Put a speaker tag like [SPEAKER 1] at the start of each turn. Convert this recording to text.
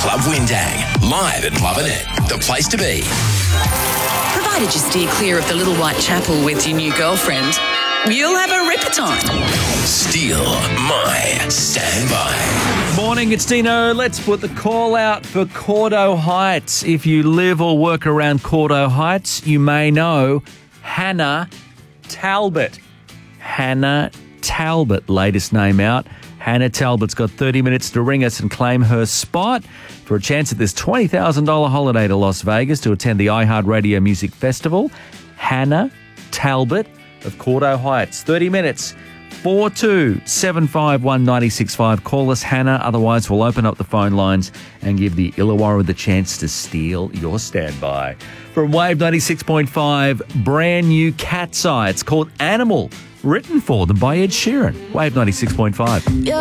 [SPEAKER 1] Club Windang, live at Lovenet, the place to be.
[SPEAKER 2] Provided you steer clear of the Little White Chapel with your new girlfriend, you'll have a ripper time.
[SPEAKER 1] Steal my standby.
[SPEAKER 3] Morning, it's Dino. Let's put the call out for Cordo Heights. If you live or work around Cordo Heights, you may know Hannah Talbot. Hannah Talbot, latest name out. Hannah Talbot's got 30 minutes to ring us and claim her spot for a chance at this $20,000 holiday to Las Vegas to attend the iHeartRadio Music Festival. Hannah Talbot of Cordo Heights. 30 minutes. 42751965. Call us, Hannah. Otherwise, we'll open up the phone lines and give the Illawarra the chance to steal your standby. From Wave 96.5, brand new Cat's Eye. It's called Animal, written for them by Ed Sheeran. Wave 96.5.